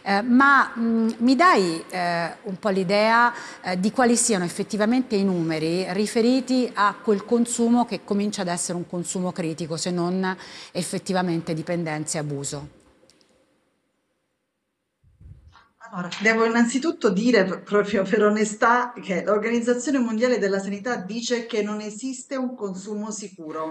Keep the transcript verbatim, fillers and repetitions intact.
Eh, ma mh, mi dai eh, un po' l'idea eh, di quali siano effettivamente i numeri riferiti a quel consumo che comincia ad essere un consumo critico, se non effettivamente dipendenza e abuso? Allora, devo innanzitutto dire, p- proprio per onestà, che l'Organizzazione Mondiale della Sanità dice che non esiste un consumo sicuro.